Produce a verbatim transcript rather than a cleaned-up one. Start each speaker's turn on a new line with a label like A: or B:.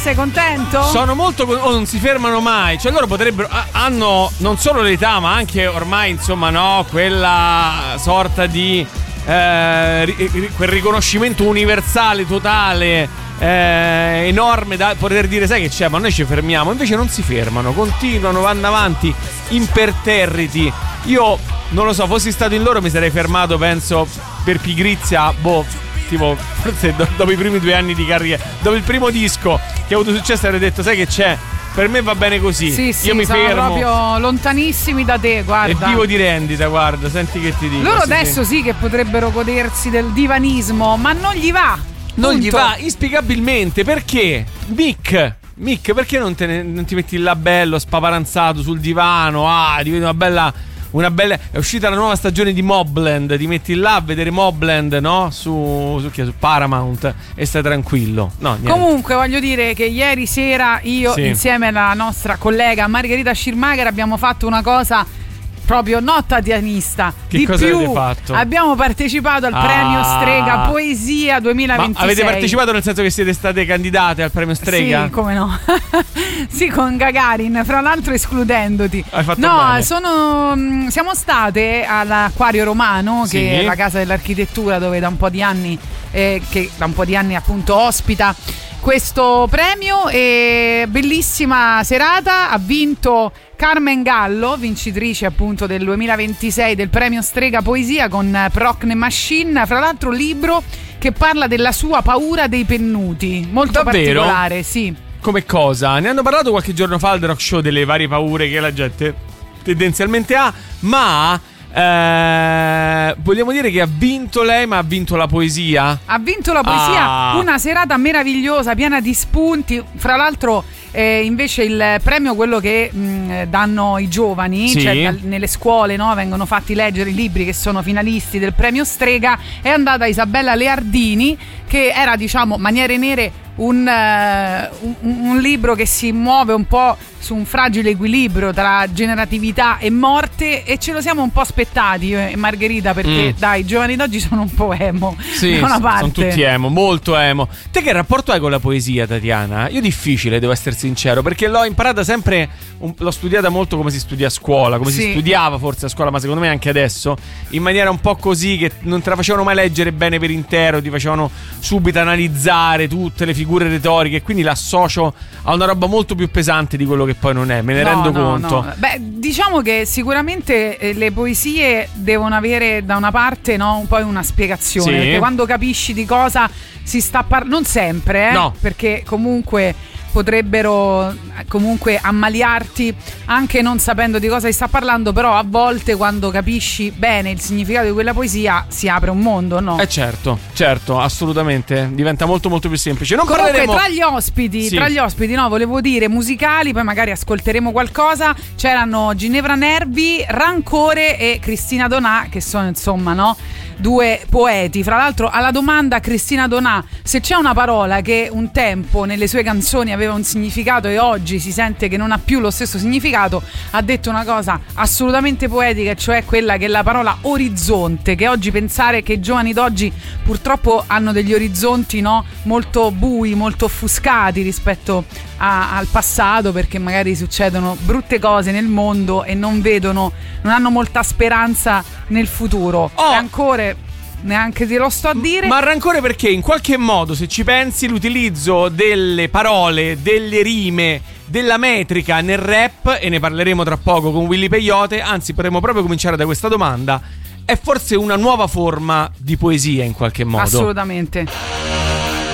A: Sei contento?
B: Sono molto con- oh, non si fermano mai. Cioè loro potrebbero ah, hanno non solo l'età, ma anche ormai, insomma, no, quella sorta di eh, ri- ri- quel riconoscimento universale, totale, eh, enorme da poter dire, sai che c'è, ma noi ci fermiamo. Invece non si fermano, continuano, vanno avanti imperterriti. Io non lo so, fossi stato in loro mi sarei fermato, penso, per pigrizia, boh, tipo forse do- dopo i primi due anni di carriera, dopo il primo disco che ha avuto successo, avrei detto, sai che c'è, per me va bene così.
A: Sì, sì,
B: io mi
A: sono
B: fermo
A: proprio lontanissimi da te, guarda.
B: e vivo di rendita, guarda, senti che ti dico.
A: Loro
B: sì,
A: adesso
B: sì.
A: sì che potrebbero godersi del divanismo, ma non gli va.
B: Non
A: Punto.
B: gli va inspiegabilmente. Perché? Mick Mick, perché non, te ne, non ti metti là bello, spaparanzato sul divano? Ah, diventi una bella Una bella. È uscita la nuova stagione di Mobland. Ti metti là a vedere Mobland, no? Su, su, su Paramount e stai tranquillo. No, niente.
A: Comunque voglio dire che ieri sera io
B: Sì.
A: insieme alla nostra collega Margherita Schirmacher abbiamo fatto una cosa proprio non tatianista.
B: Che
A: Di
B: cosa
A: più,
B: avete fatto?
A: abbiamo partecipato al
B: Ah.
A: premio Strega Poesia
B: Ma
A: duemilaventisei.
B: avete partecipato nel senso che siete state candidate al premio Strega?
A: Sì, come no. Sì, con Gagarin, fra l'altro escludendoti.
B: Hai fatto
A: no,
B: bene.
A: sono mh, siamo state all'Acquario Romano,
B: Sì.
A: che è la casa dell'architettura dove da un po' di anni eh, che da un po' di anni appunto ospita questo premio. E bellissima serata, ha vinto Carmen Gallo, vincitrice appunto del duemilaventisei del premio Strega Poesia con Procne Machine, fra l'altro libro che parla della sua paura dei pennuti, molto
B: Davvero?
A: particolare, sì.
B: Come cosa? Ne hanno parlato qualche giorno fa al The Rock Show delle varie paure che la gente tendenzialmente ha, ma eh, vogliamo dire che ha vinto lei, ma ha vinto la poesia?
A: Ha vinto la poesia,
B: Ah.
A: una serata meravigliosa, piena di spunti. Fra l'altro, eh, invece, il premio, quello che mh, danno i giovani,
B: Sì.
A: cioè dal- nelle scuole, no, vengono fatti leggere i libri che sono finalisti del premio Strega, è andata a Isabella Leardini, che era, diciamo, Maniere Nere, un, eh, un, un libro che si muove un po' su un fragile equilibrio tra generatività e morte, e ce lo siamo un po' aspettati io e Margherita, perché
B: Mm.
A: dai, i giovani d'oggi sono un po' emo,
B: Sì,
A: da una parte.
B: sono tutti emo, molto emo. Te che rapporto hai con la poesia, Tatiana? Io difficile, devo essere sincero, perché l'ho imparata sempre, un- l'ho studiata molto come si studia a scuola, come
A: Sì.
B: si studiava forse a scuola, ma secondo me anche adesso, in maniera un po' così, che non te la facevano mai leggere bene per intero, ti facevano subito analizzare tutte le figure retoriche, quindi l'associo a una roba molto più pesante di quello che poi non è, me ne
A: No,
B: rendo
A: no,
B: conto.
A: no. Beh, diciamo che sicuramente eh, le poesie devono avere da una parte, no, un po' una spiegazione,
B: Sì.
A: perché quando capisci di cosa si sta parlando, non sempre, eh,
B: No.
A: perché comunque potrebbero eh, comunque ammaliarti anche non sapendo di cosa si sta parlando, però a volte quando capisci bene il significato di quella poesia si apre un mondo, no?
B: Eh certo, certo, assolutamente, diventa molto molto più semplice. Non
A: Comunque
B: parleremo
A: tra gli ospiti,
B: Sì.
A: tra gli ospiti, no, volevo dire musicali, poi magari ascolteremo qualcosa. C'erano Ginevra Nervi, Rancore e Cristina Donà, che sono insomma, no, due poeti. Fra l'altro, alla domanda Cristina Donà se c'è una parola che un tempo nelle sue canzoni aveva un significato e oggi si sente che non ha più lo stesso significato, ha detto una cosa assolutamente poetica, cioè quella che è la parola orizzonte, che oggi pensare che i giovani d'oggi purtroppo hanno degli orizzonti, no, molto bui, molto offuscati rispetto a- al passato, perché magari succedono brutte cose nel mondo e non vedono, non hanno molta speranza nel futuro.
B: Oh.
A: E ancora neanche te lo sto a dire.
B: Ma rancore perché in qualche modo, se ci pensi, l'utilizzo delle parole, delle rime, della metrica nel rap, e ne parleremo tra poco con Willy Peyote, anzi potremmo proprio cominciare da questa domanda, è forse una nuova forma di poesia in qualche modo.
A: Assolutamente.